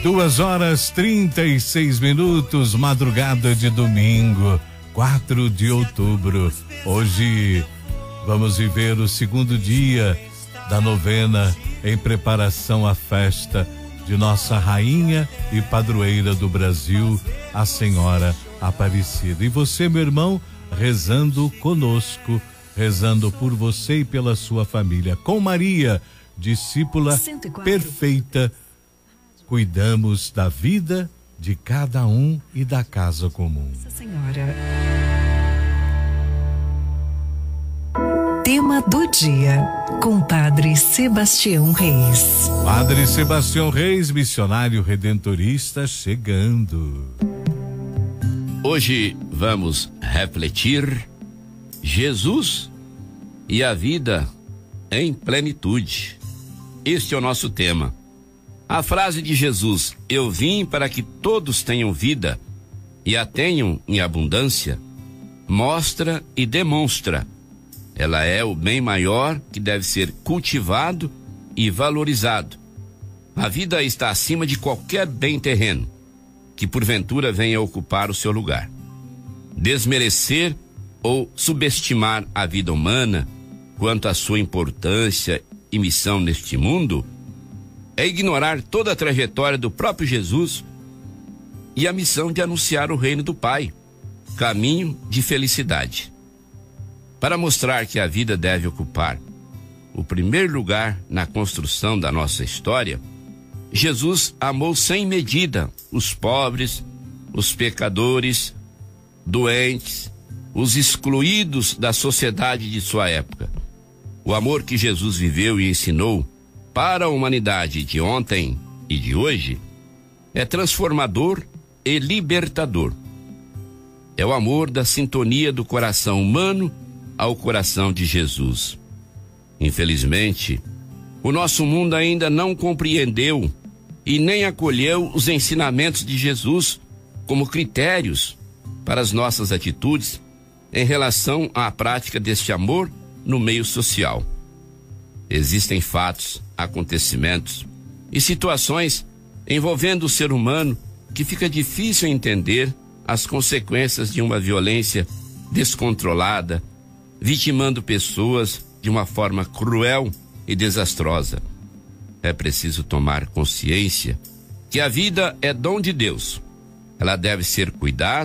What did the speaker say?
2h36, madrugada de domingo, 4 de outubro. Hoje vamos viver o segundo dia da novena em preparação à festa de nossa rainha e padroeira do Brasil, a Senhora Aparecida. E você, meu irmão, rezando conosco, rezando por você e pela sua família. Com Maria, discípula 104. Perfeita, cuidamos da vida de cada um e da casa comum. Nossa Senhora. Tema do dia, com Padre Sebastião Reis. Padre Sebastião Reis, missionário redentorista, chegando. Hoje vamos refletir Jesus e a vida em plenitude. Este é o nosso tema. A frase de Jesus, eu vim para que todos tenham vida e a tenham em abundância, mostra e demonstra. Ela é o bem maior que deve ser cultivado e valorizado. A vida está acima de qualquer bem terreno que porventura venha ocupar o seu lugar. Desmerecer ou subestimar a vida humana quanto à sua importância e missão neste mundo é ignorar toda a trajetória do próprio Jesus e a missão de anunciar o reino do Pai, caminho de felicidade. Para mostrar que a vida deve ocupar o primeiro lugar na construção da nossa história, Jesus amou sem medida os pobres, os pecadores, doentes, os excluídos da sociedade de sua época. O amor que Jesus viveu e ensinou para a humanidade de ontem e de hoje é transformador e libertador. É o amor da sintonia do coração humano ao coração de Jesus. Infelizmente, o nosso mundo ainda não compreendeu e nem acolheu os ensinamentos de Jesus como critérios para as nossas atitudes em relação à prática deste amor no meio social. Existem fatos, acontecimentos e situações envolvendo o ser humano que fica difícil entender as consequências de uma violência descontrolada, vitimando pessoas de uma forma cruel e desastrosa. É preciso tomar consciência que a vida é dom de Deus. Ela deve ser cuidada